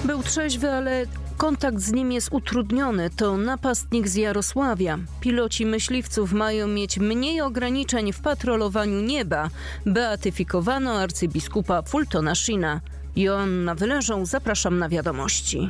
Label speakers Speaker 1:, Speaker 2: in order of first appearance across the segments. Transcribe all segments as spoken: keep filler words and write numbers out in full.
Speaker 1: Był trzeźwy, ale kontakt z nim jest utrudniony. To napastnik z Jarosławia. Piloci myśliwców mają mieć mniej ograniczeń w patrolowaniu nieba. Beatyfikowano arcybiskupa Fultona Sheena. Joanna Wyleżą, zapraszam na wiadomości.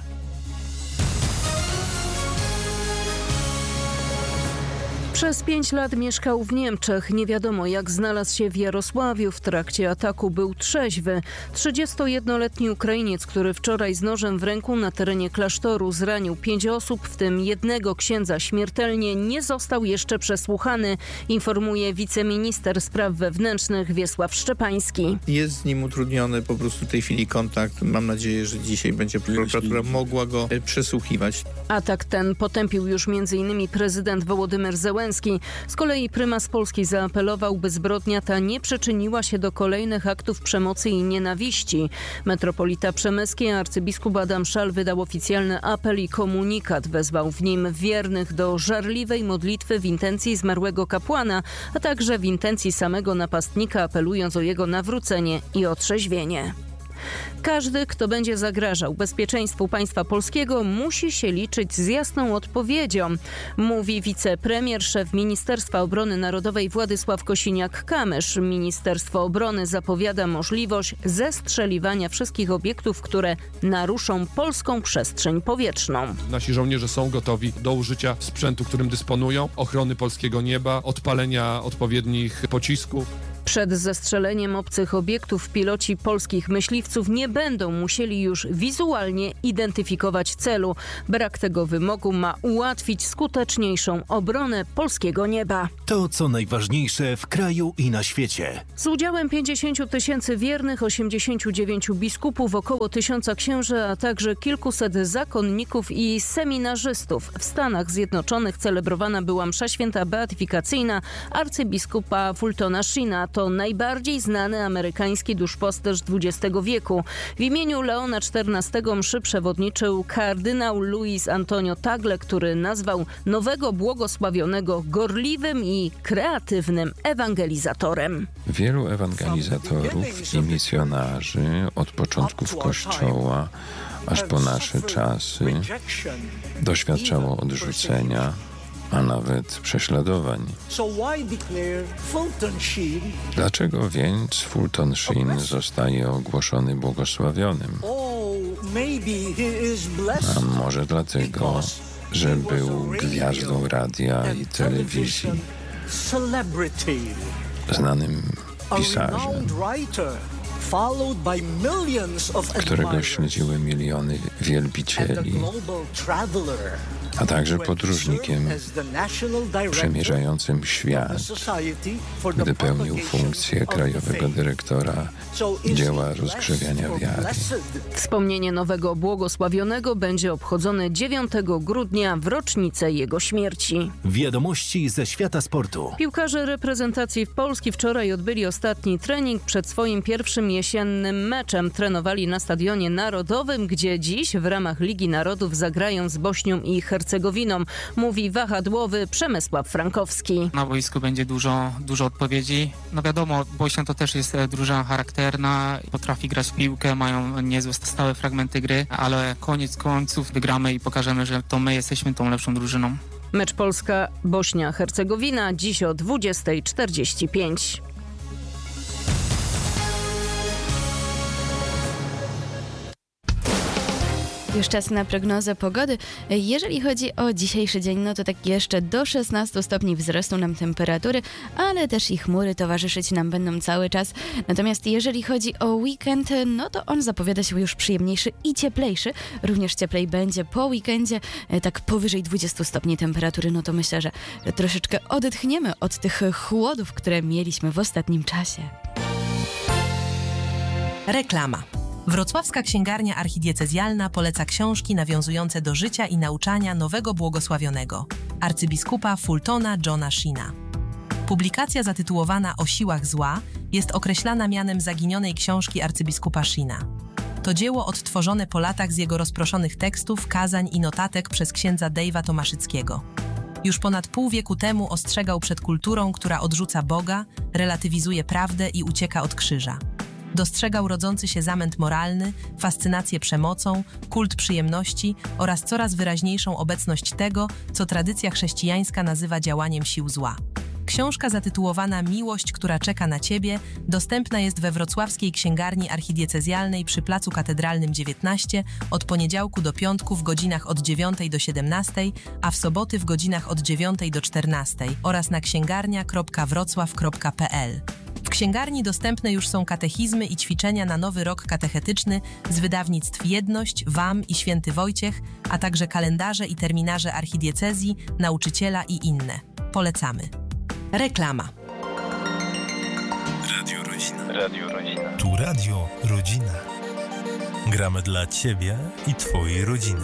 Speaker 1: Przez pięć lat mieszkał w Niemczech. Nie wiadomo, jak znalazł się w Jarosławiu. W trakcie ataku był trzeźwy. trzydziestojednoletni Ukrainiec, który wczoraj z nożem w ręku na terenie klasztoru zranił pięć osób, w tym jednego księdza śmiertelnie, nie został jeszcze przesłuchany, informuje wiceminister spraw wewnętrznych Wiesław Szczepański.
Speaker 2: Jest z nim utrudniony po prostu w tej chwili kontakt. Mam nadzieję, że dzisiaj będzie prokuratura mogła go przesłuchiwać.
Speaker 1: Atak ten potępił już między innymi prezydent Wołodymyr Zełenski. Z kolei prymas Polski zaapelował, by zbrodnia ta nie przyczyniła się do kolejnych aktów przemocy i nienawiści. Metropolita przemyski arcybiskup Adam Szal wydał oficjalny apel i komunikat. Wezwał w nim wiernych do żarliwej modlitwy w intencji zmarłego kapłana, a także w intencji samego napastnika, apelując o jego nawrócenie i otrzeźwienie. Każdy, kto będzie zagrażał bezpieczeństwu państwa polskiego, musi się liczyć z jasną odpowiedzią, mówi wicepremier, szef Ministerstwa Obrony Narodowej Władysław Kosiniak-Kamysz. Ministerstwo Obrony zapowiada możliwość zestrzeliwania wszystkich obiektów, które naruszą polską przestrzeń powietrzną.
Speaker 3: Nasi żołnierze są gotowi do użycia sprzętu, którym dysponują, ochrony polskiego nieba, odpalenia odpowiednich pocisków.
Speaker 1: Przed zestrzeleniem obcych obiektów piloci polskich myśliwców nie będą musieli już wizualnie identyfikować celu. Brak tego wymogu ma ułatwić skuteczniejszą obronę polskiego nieba.
Speaker 4: To, co najważniejsze w kraju i na świecie.
Speaker 1: Z udziałem pięćdziesięciu tysięcy wiernych, osiemdziesięciu dziewięciu biskupów, około tysiąca księży, a także kilkuset zakonników i seminarzystów. W Stanach Zjednoczonych celebrowana była msza święta beatyfikacyjna arcybiskupa Fultona Sheena. To najbardziej znany amerykański duszpasterz dwudziestego wieku. W imieniu Leona czternastego mszy przewodniczył kardynał Luis Antonio Tagle, który nazwał nowego błogosławionego gorliwym i kreatywnym ewangelizatorem.
Speaker 5: Wielu ewangelizatorów i misjonarzy od początków Kościoła aż po nasze czasy doświadczało odrzucenia, a nawet prześladowań. Dlaczego więc Fulton Sheen zostaje ogłoszony błogosławionym? A może dlatego, że był gwiazdą radia i telewizji, znanym pisarzem, którego śledziły miliony wielbicieli, a także podróżnikiem przemierzającym świat, gdy pełnił funkcję krajowego dyrektora dzieła rozkrzewiania wiary.
Speaker 1: Wspomnienie nowego błogosławionego będzie obchodzone dziewiątego grudnia w rocznicę jego śmierci.
Speaker 4: Wiadomości ze świata sportu.
Speaker 1: Piłkarze reprezentacji Polski wczoraj odbyli ostatni trening przed swoim pierwszym jesiennym meczem. Trenowali na Stadionie Narodowym, gdzie dziś w ramach Ligi Narodów zagrają z Bośnią i Hercegowiną, mówi wahadłowy Przemysław Frankowski.
Speaker 6: Na boisku będzie dużo, dużo odpowiedzi. No wiadomo, Bośnia to też jest drużyna charakterna, potrafi grać w piłkę, mają niezłe stałe fragmenty gry, ale koniec końców wygramy i pokażemy, że to my jesteśmy tą lepszą drużyną.
Speaker 1: Mecz Polska-Bośnia-Hercegowina dziś o dwudziesta czterdzieści pięć.
Speaker 7: Już czas na prognozę pogody. Jeżeli chodzi o dzisiejszy dzień, no to tak jeszcze do szesnastu stopni wzrosną nam temperatury, ale też i chmury towarzyszyć nam będą cały czas. Natomiast jeżeli chodzi o weekend, no to on zapowiada się już przyjemniejszy i cieplejszy. Również cieplej będzie po weekendzie, tak powyżej dwudziestu stopni temperatury. No to myślę, że troszeczkę odetchniemy od tych chłodów, które mieliśmy w ostatnim czasie.
Speaker 8: Reklama. Wrocławska Księgarnia Archidiecezjalna poleca książki nawiązujące do życia i nauczania nowego błogosławionego, arcybiskupa Fultona Johna Sheena. Publikacja zatytułowana O siłach zła jest określana mianem zaginionej książki arcybiskupa Sheena. To dzieło odtworzone po latach z jego rozproszonych tekstów, kazań i notatek przez księdza Dave'a Tomaszyckiego. Już ponad pół wieku temu ostrzegał przed kulturą, która odrzuca Boga, relatywizuje prawdę i ucieka od krzyża. Dostrzegał rodzący się zamęt moralny, fascynację przemocą, kult przyjemności oraz coraz wyraźniejszą obecność tego, co tradycja chrześcijańska nazywa działaniem sił zła. Książka zatytułowana Miłość, która czeka na Ciebie dostępna jest we wrocławskiej księgarni archidiecezjalnej przy Placu Katedralnym dziewiętnaście od poniedziałku do piątku w godzinach od dziewiątej do siedemnastej, a w soboty w godzinach od dziewiątej do czternastej oraz na księgarnia kropka wrocław kropka p l. W księgarni dostępne już są katechizmy i ćwiczenia na nowy rok katechetyczny z wydawnictw Jedność, W A M i Święty Wojciech, a także kalendarze i terminarze archidiecezji, nauczyciela i inne. Polecamy. Reklama.
Speaker 9: Radio Rodzina. Radio Rodzina. Tu Radio Rodzina. Gramy dla Ciebie i Twojej rodziny.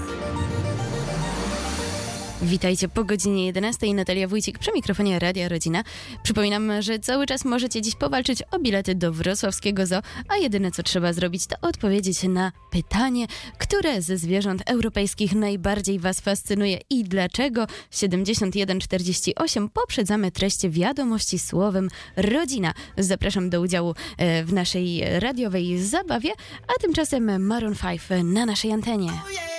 Speaker 7: Witajcie po godzinie jedenastej. Natalia Wójcik przy mikrofonie Radia Rodzina. Przypominam, że cały czas możecie dziś powalczyć o bilety do wrocławskiego zoo, a jedyne co trzeba zrobić to odpowiedzieć na pytanie, które ze zwierząt europejskich najbardziej Was fascynuje i dlaczego. siedemdziesiąt jeden czterdzieści osiem poprzedzamy treść wiadomości słowem rodzina. Zapraszam do udziału w naszej radiowej zabawie, a tymczasem Maroon pięć na naszej antenie.